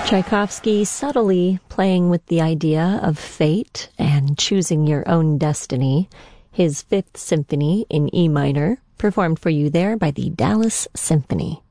Tchaikovsky subtly playing with the idea of fate and choosing your own destiny. His Fifth Symphony in E minor, performed for you there by the Dallas Symphony.